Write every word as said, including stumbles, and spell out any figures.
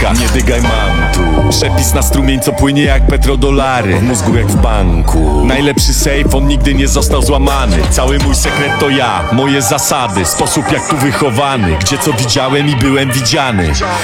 ścieżka. Nie dygaj, mam tu przepis na strumień, co płynie jak petrodolary, w mózgu jak w banku. Najlepszy safe, on nigdy nie został złamany. Cały mój sekret to ja, moje zasady, sposób jak tu wychowany, gdzie co widziałem i byłem widziany.